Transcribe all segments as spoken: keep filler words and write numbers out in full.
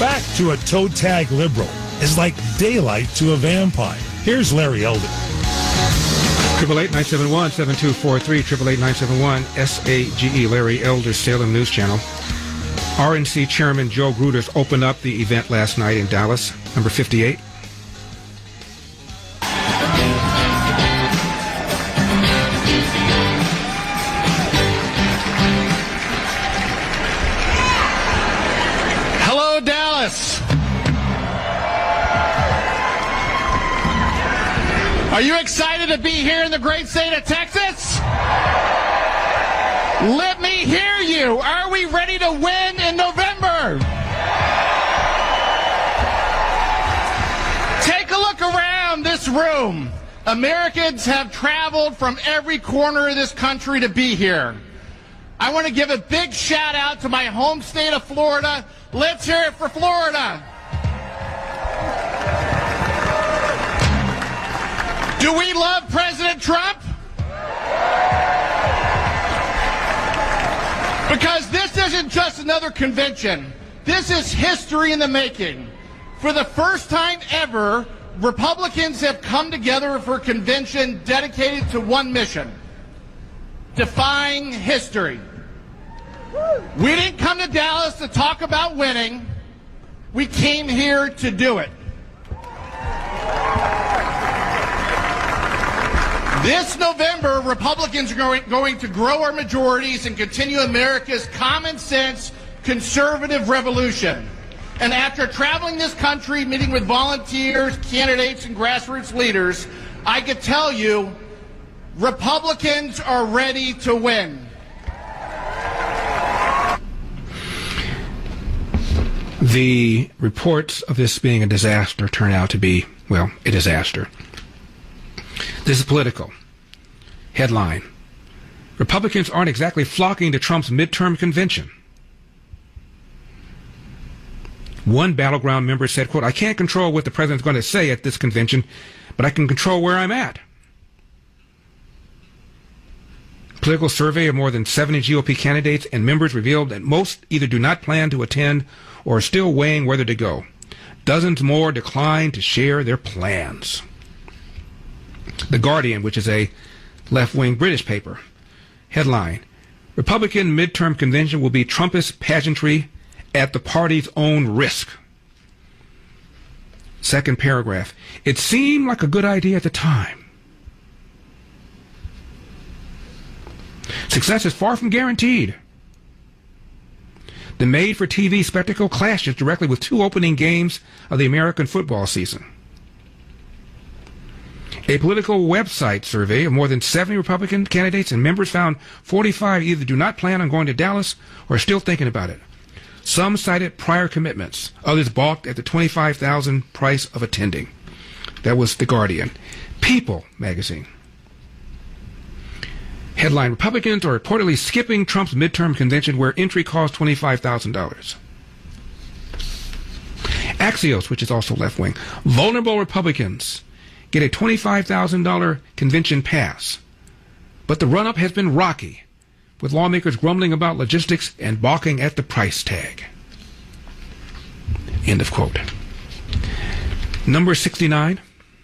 Fact to a toe tag liberal is like daylight to a vampire. Here's Larry Elder. Triple eight nine seven one seven two four three. Triple eight nine seven one S A G E. Larry Elder, Salem News Channel. R N C Chairman Joe Gruters opened up the event last night in Dallas, number fifty-eight. Hello, Dallas. Are you excited to be here in the great state of Texas? Let me hear you. Are we ready to win in November? Take a look around this room. Americans have traveled from every corner of this country to be here. I want to give a big shout out to my home state of Florida. Let's hear it for Florida. Do we love President Trump? Because this isn't just another convention. This is history in the making. For the first time ever, Republicans have come together for a convention dedicated to one mission: defying history. We didn't come to Dallas to talk about winning. We came here to do it. This November, Republicans are going, going to grow our majorities and continue America's common sense conservative revolution. And after traveling this country, meeting with volunteers, candidates, and grassroots leaders, I can tell you, Republicans are ready to win. The reports of this being a disaster turn out to be, well, a disaster. This is political. Headline: Republicans aren't exactly flocking to Trump's midterm convention. One battleground member said, quote, "I can't control what the president's going to say at this convention, but I can control where I'm at." Political survey of more than seventy G O P candidates and members revealed that most either do not plan to attend or are still weighing whether to go. Dozens more declined to share their plans. The Guardian, which is a left-wing British paper. Headline: Republican midterm convention will be Trumpist pageantry at the party's own risk. Second paragraph: It seemed like a good idea at the time. Success is far from guaranteed. The made-for-T V spectacle clashes directly with two opening games of the American football season. A political website survey of more than seventy Republican candidates and members found forty-five either do not plan on going to Dallas or are still thinking about it. Some cited prior commitments. Others balked at the twenty-five thousand dollars price of attending. That was The Guardian. People magazine. Headline: Republicans are reportedly skipping Trump's midterm convention where entry costs twenty-five thousand dollars. Axios, which is also left-wing. Vulnerable Republicans get a twenty-five thousand dollars convention pass. But the run-up has been rocky, with lawmakers grumbling about logistics and balking at the price tag. End of quote. Number sixty-nine.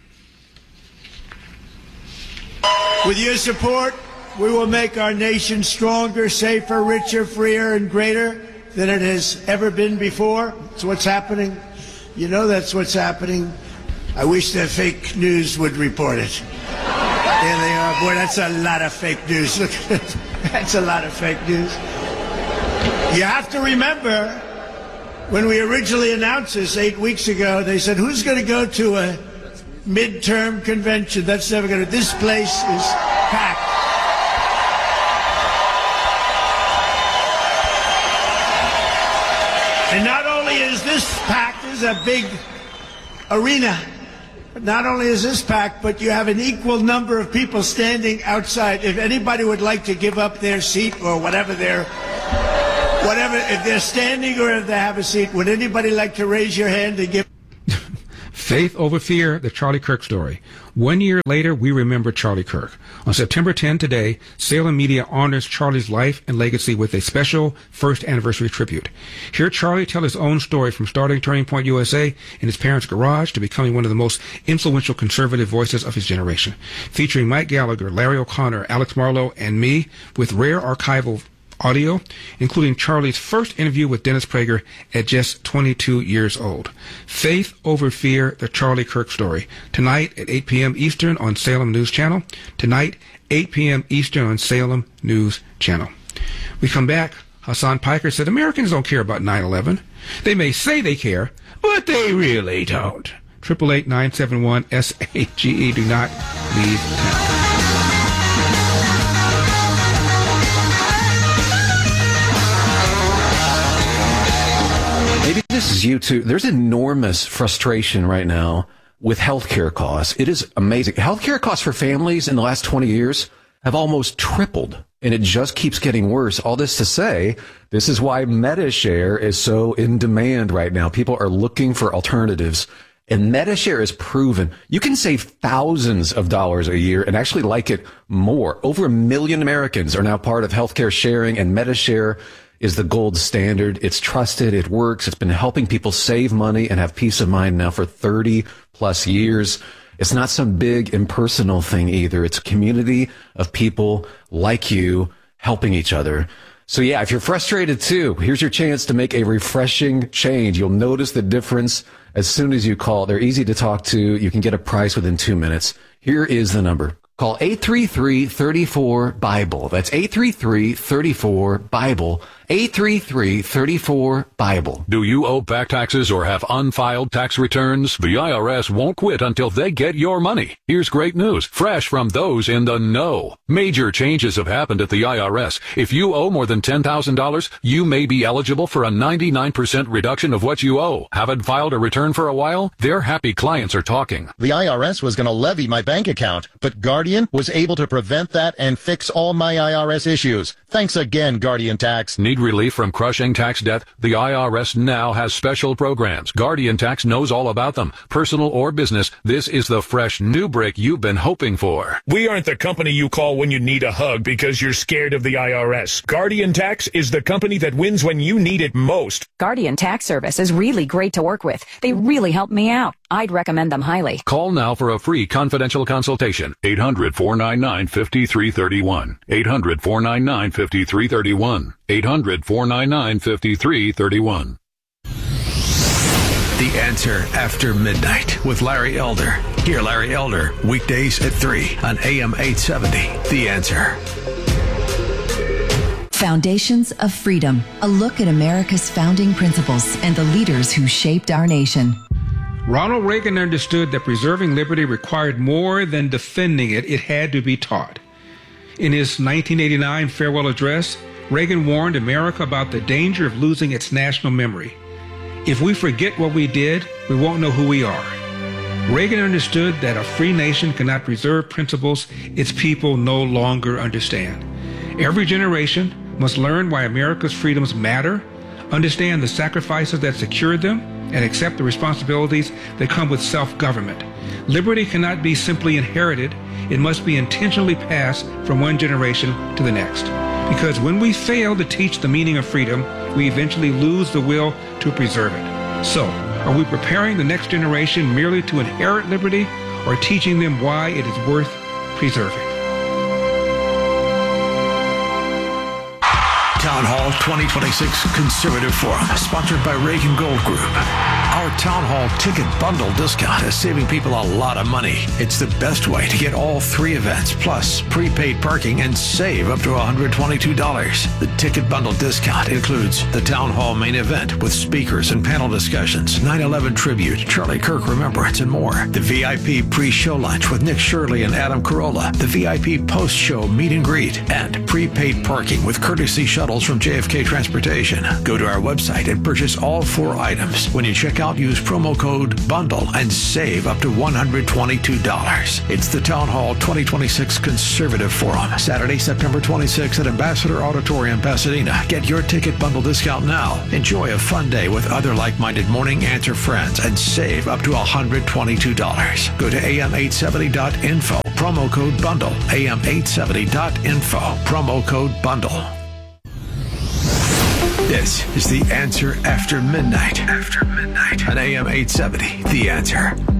With your support, we will make our nation stronger, safer, richer, freer, and greater than it has ever been before. That's what's happening. You know that's what's happening. I wish that fake news would report it. There they are. Boy, that's a lot of fake news. Look at it. That's a lot of fake news. You have to remember, when we originally announced this eight weeks ago, they said, who's going to go to a midterm convention? That's never going to... This place is packed. And not only is this packed, there's a big arena. Not only is this packed, but you have an equal number of people standing outside. If anybody would like to give up their seat or whatever they're, whatever, if they're standing or if they have a seat, would anybody like to raise your hand and give? Faith Over Fear, the Charlie Kirk story. One year later, we remember Charlie Kirk. On September tenth today, Salem Media honors Charlie's life and legacy with a special first anniversary tribute. Hear Charlie tell his own story from starting Turning Point U S A in his parents' garage to becoming one of the most influential conservative voices of his generation. Featuring Mike Gallagher, Larry O'Connor, Alex Marlowe, and me with rare archival audio, including Charlie's first interview with Dennis Prager at just twenty-two years old. Faith Over Fear, the Charlie Kirk story. Tonight at eight p.m. Eastern on Salem News Channel. Tonight, eight p.m. Eastern on Salem News Channel. We come back. Hassan Piker said Americans don't care about nine eleven. They may say they care, but they really don't. eight eight eight, nine seven one, S A G E. Do not leave now. Maybe this is you too. There's enormous frustration right now with healthcare costs. It is amazing. Healthcare costs for families in the last twenty years have almost tripled, and it just keeps getting worse. All this to say, this is why MediShare is so in demand right now. People are looking for alternatives, and MediShare is proven you can save thousands of dollars a year and actually like it more. Over a million Americans are now part of healthcare sharing, and MediShare is the gold standard. It's trusted. It works. It's been helping people save money and have peace of mind now for thirty plus years. It's not some big impersonal thing either. It's a community of people like you helping each other. So yeah, if you're frustrated too, here's your chance to make a refreshing change. You'll notice the difference as soon as you call. They're easy to talk to. You can get a price within two minutes. Here is the number. Call eight three three, three four, BIBLE. That's eight three three, three four, BIBLE. eight three three, three four, BIBLE. Do you owe back taxes or have unfiled tax returns? The I R S won't quit until they get your money. Here's great news, fresh from those in the know. Major changes have happened at the I R S. If you owe more than ten thousand dollars, you may be eligible for a ninety-nine percent reduction of what you owe. Haven't filed a return for a while? Their happy clients are talking. The I R S was going to levy my bank account, but Guardian was able to prevent that and fix all my I R S issues. Thanks again, Guardian Tax. Need relief from crushing tax debt? The I R S now has special programs. Guardian Tax knows all about them. Personal or business, this is the fresh new break you've been hoping for. We aren't the company you call when you need a hug because you're scared of the I R S. Guardian Tax is the company that wins when you need it most. Guardian Tax Service is really great to work with. They really helped me out. I'd recommend them highly. Call now for a free confidential consultation. eight hundred, four nine nine, five three three one. eight hundred, four nine nine, five three three one. eight hundred, four nine nine, five three three one. The Answer After Midnight with Larry Elder. Hear Larry Elder weekdays at three on A M eight seventy. The Answer. Foundations of Freedom, a look at America's founding principles and the leaders who shaped our nation. Ronald Reagan understood that preserving liberty required more than defending it. It had to be taught. In his nineteen eighty-nine farewell address, Reagan warned America about the danger of losing its national memory. If we forget what we did, we won't know who we are. Reagan understood that a free nation cannot preserve principles its people no longer understand. Every generation must learn why America's freedoms matter, understand the sacrifices that secured them, and accept the responsibilities that come with self-government. Liberty cannot be simply inherited. It must be intentionally passed from one generation to the next. Because when we fail to teach the meaning of freedom, we eventually lose the will to preserve it. So, are we preparing the next generation merely to inherit liberty, or teaching them why it is worth preserving? Town Hall twenty twenty-six Conservative Forum, sponsored by Reagan Gold Group. Our Town Hall ticket bundle discount is saving people a lot of money. It's the best way to get all three events, plus prepaid parking, and save up to one hundred twenty-two dollars. The ticket bundle discount includes the Town Hall main event with speakers and panel discussions, nine eleven tribute, Charlie Kirk remembrance, and more. The V I P pre-show lunch with Nick Shirley and Adam Carolla. The V I P post-show meet and greet, and prepaid parking with courtesy shuttles from J F K Transportation. Go to our website and purchase all four items. When you check out, use promo code BUNDLE and save up to one hundred twenty-two dollars. It's the Town Hall twenty twenty-six Conservative Forum, Saturday, September twenty-sixth at Ambassador Auditorium, Pasadena. Get your ticket bundle discount now. Enjoy a fun day with other like-minded Morning Answer friends and save up to one hundred twenty-two dollars. Go to A M eight seventy dot info, promo code BUNDLE. A M eight seventy dot info, promo code BUNDLE. This is The Answer After Midnight. After Midnight on A M eight seventy, The Answer.